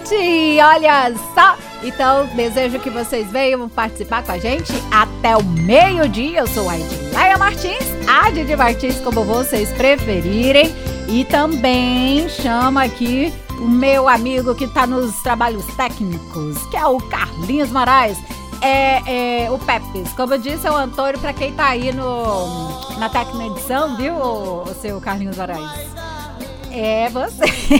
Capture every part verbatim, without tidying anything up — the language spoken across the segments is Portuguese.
gente! Olha só! Então, desejo que vocês venham participar com a gente até o meio-dia. Eu sou a Edileia Martins, a Didi Martins, como vocês preferirem. E também chama aqui o meu amigo que tá nos trabalhos técnicos, que é o Carlinhos Moraes. É, é o Pepes, como eu disse, é o Antônio, pra quem tá aí no, na técnica edição, viu, o, o seu Carlinhos Moraes? É você.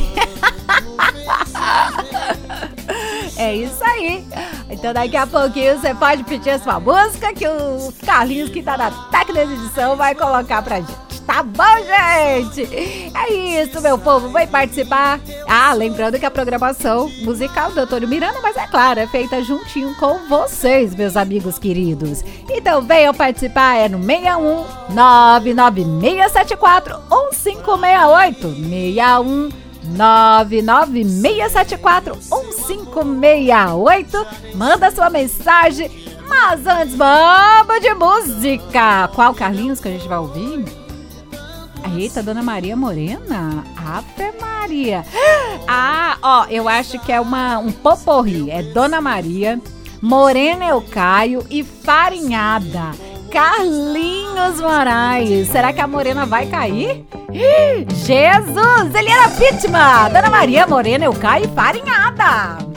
É isso aí. Então daqui a pouquinho você pode pedir a sua música que o Carlinhos, que tá na técnica de edição, vai colocar pra gente. Tá bom, gente? É isso, meu povo. Vem participar. Ah, lembrando que a programação musical do Antônio Miranda, mas é claro, é feita juntinho com vocês, meus amigos queridos. Então venham participar, é no seis um nove nove seis sete quatro um cinco seis oito. seis um nove nove seis sete quatro um cinco seis oito. Manda sua mensagem. Mas antes, vamos de música. Qual, Carlinhos, que a gente vai ouvir? Eita, Dona Maria Morena. Ave Maria. Ah, ó, eu acho que é uma, um poporri. É Dona Maria, Morena Eu Caio e Farinhada. Carlinhos Moraes. Será que a Morena vai cair? Jesus, ele era vítima. Dona Maria, Morena Eu Caio e Farinhada.